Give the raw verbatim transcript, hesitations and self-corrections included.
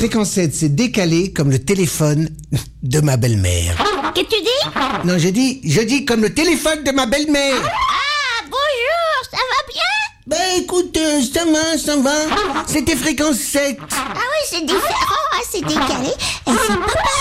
Fréquence sept, c'est décalé comme le téléphone de ma belle-mère. Qu'est-ce que tu dis? Non, je dis, je dis comme le téléphone de ma belle-mère. Ah, bonjour, ça va bien? Bah écoute, euh, ça va, ça va. C'était fréquence sept. Ah oui, c'est différent, hein, c'est décalé. Et c'est pas pareil.